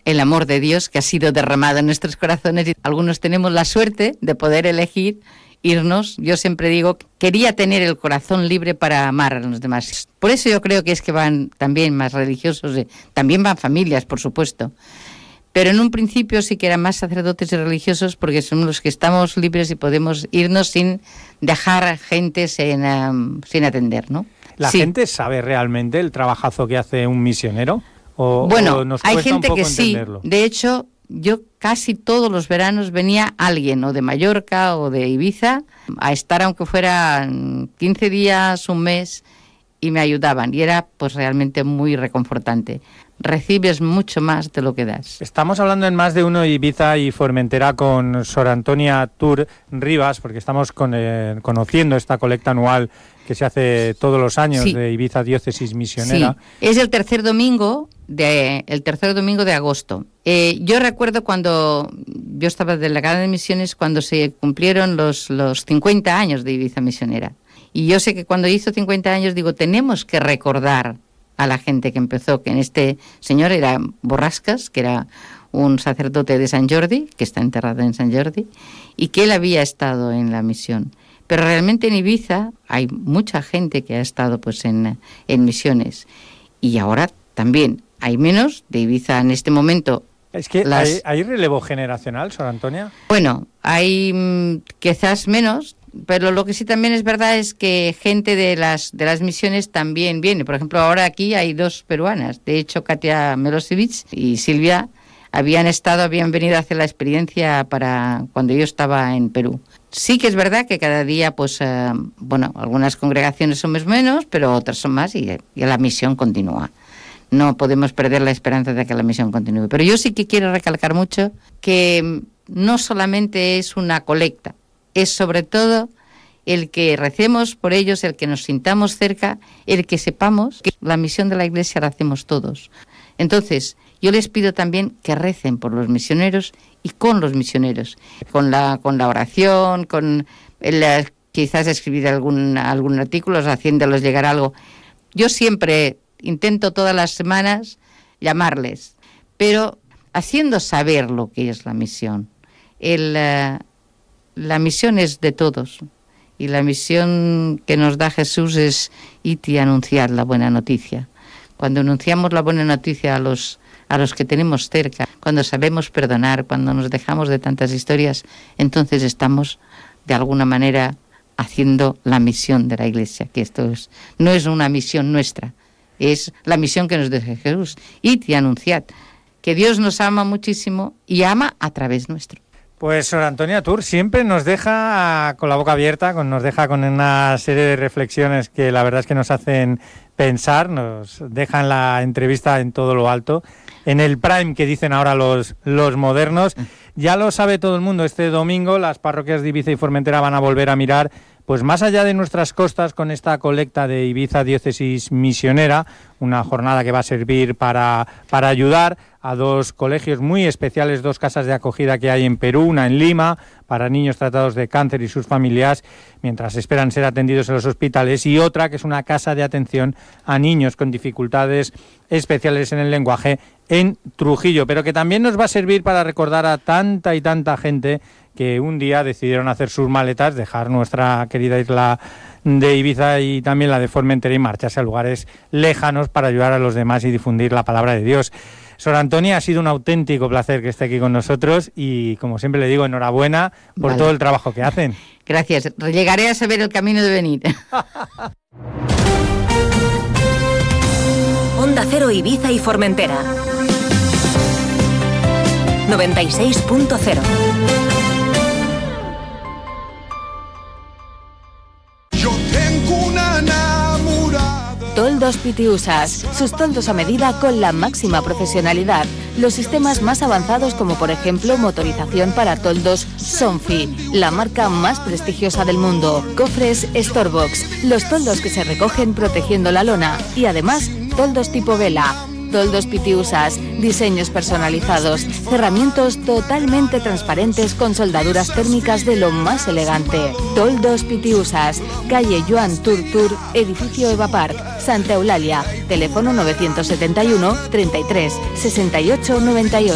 el amor de Dios que ha sido derramado en nuestros corazones, y algunos tenemos la suerte de poder elegir irnos. Yo siempre digo, quería tener el corazón libre para amar a los demás. Por eso yo creo que es que van también más religiosos, también van familias, por supuesto. Pero en un principio sí que eran más sacerdotes y religiosos, porque son los que estamos libres y podemos irnos sin dejar gente sin atender, ¿no? ¿La gente sabe realmente el trabajazo que hace un misionero? Bueno, ¿o nos hay cuesta gente un poco que sí. entenderlo? De hecho, yo casi todos los veranos venía alguien, o de Mallorca o de Ibiza, a estar aunque fueran 15 días, un mes, y me ayudaban. Y era pues realmente muy reconfortante. Recibes mucho más de lo que das. Estamos hablando en Más de Uno Ibiza y Formentera con Sor Antonia Tur Rivas, porque estamos conociendo esta colecta anual que se hace todos los años, sí, de Ibiza Diócesis Misionera. Sí, es el tercer domingo de agosto. Yo recuerdo cuando yo estaba delegada de misiones, cuando se cumplieron los 50 años de Ibiza Misionera. Y yo sé que cuando hizo 50 años, digo, tenemos que recordar a la gente que empezó, que en este señor era Borrascas, que era un sacerdote de Sant Jordi, que está enterrado en Sant Jordi, y que él había estado en la misión. Pero realmente en Ibiza hay mucha gente que ha estado pues en misiones. Y ahora también hay menos de Ibiza en este momento. Es que ¿hay relevo generacional, Sor Antonia? Bueno, hay quizás menos, pero lo que sí también es verdad es que gente de las misiones también viene. Por ejemplo, ahora aquí hay 2 peruanas. De hecho, Katia Milosevic y Silvia habían venido a hacer la experiencia para cuando yo estaba en Perú. Sí que es verdad que cada día, pues, algunas congregaciones somos menos, pero otras son más, y la misión continúa. No podemos perder la esperanza de que la misión continúe. Pero yo sí que quiero recalcar mucho que no solamente es una colecta, es sobre todo el que recemos por ellos, el que nos sintamos cerca, el que sepamos que la misión de la Iglesia la hacemos todos. Entonces, yo les pido también que recen por los misioneros y con los misioneros, con la oración, quizás escribir algún artículo, haciéndolos llegar algo. Yo siempre intento todas las semanas llamarles, pero haciendo saber lo que es la misión. La misión es de todos, y la misión que nos da Jesús es id y anunciar la buena noticia. Cuando anunciamos la buena noticia a los que tenemos cerca, cuando sabemos perdonar, cuando nos dejamos de tantas historias, entonces estamos de alguna manera haciendo la misión de la Iglesia, que no es una misión nuestra, es la misión que nos deja Jesús. Id y anunciad que Dios nos ama muchísimo y ama a través nuestro. Pues Sor Antonia Tur siempre nos deja con la boca abierta, nos deja con una serie de reflexiones que la verdad es que nos hacen pensar, nos dejan la entrevista en todo lo alto, en el prime que dicen ahora los modernos. Ya lo sabe todo el mundo, este domingo las parroquias de Ibiza y Formentera van a volver a mirar pues más allá de nuestras costas con esta colecta de Ibiza Diócesis Misionera, una jornada que va a servir para ayudar a 2 colegios muy especiales, 2 casas de acogida que hay en Perú, una en Lima, para niños tratados de cáncer y sus familias, mientras esperan ser atendidos en los hospitales, y otra que es una casa de atención a niños con dificultades especiales en el lenguaje en Trujillo, pero que también nos va a servir para recordar a tanta y tanta gente que un día decidieron hacer sus maletas, dejar nuestra querida isla de Ibiza y también la de Formentera y marcharse a lugares lejanos para ayudar a los demás y difundir la palabra de Dios. Sor Antonia, ha sido un auténtico placer que esté aquí con nosotros y, como siempre le digo, enhorabuena por todo el trabajo que hacen. Gracias. Llegaré a saber el camino de venir. Onda Cero Ibiza y Formentera. 96.0. Toldos Pitiusas, sus toldos a medida con la máxima profesionalidad. Los sistemas más avanzados, como por ejemplo motorización para toldos Sonfi, la marca más prestigiosa del mundo. Cofres Storebox, los toldos que se recogen protegiendo la lona. Y además, toldos tipo vela. Toldos Pitiusas, diseños personalizados, cerramientos totalmente transparentes con soldaduras térmicas de lo más elegante. Toldos Pitiusas, calle Joan Turtur, edificio Eva Park, Santa Eulalia, teléfono 971 33 68 98.